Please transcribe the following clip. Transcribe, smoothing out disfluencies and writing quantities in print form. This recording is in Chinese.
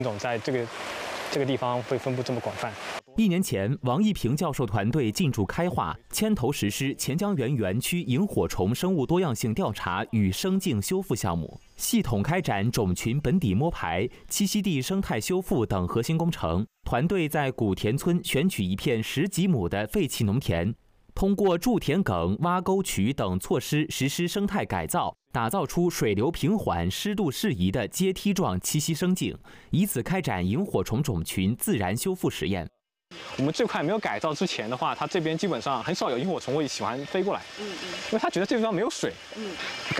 种在这个地方会分布这么广泛。 1年前，王一平教授团队进驻开化，牵头实施钱江源园区萤火虫生物多样性调查与生境修复项目，系统开展种群本底摸排、栖息地生态修复等核心工程。团队在古田村选取一片10几亩的废弃农田，通过筑田埂、挖沟渠等措施实施生态改造，打造出水流平缓、湿度适宜的阶梯状栖息生境，以此开展萤火虫种群自然修复实验。 我们这块没有改造之前的话，它这边基本上很少有萤火虫会喜欢飞过来，因为它觉得这地方没有水。